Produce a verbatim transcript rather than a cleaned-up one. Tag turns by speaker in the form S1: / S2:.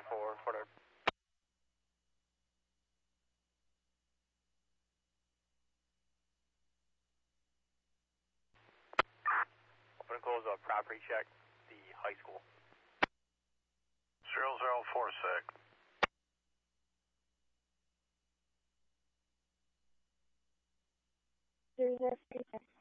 S1: for Fort Open and close a property check, the high school.
S2: zero zero four six.
S3: zero zero three six.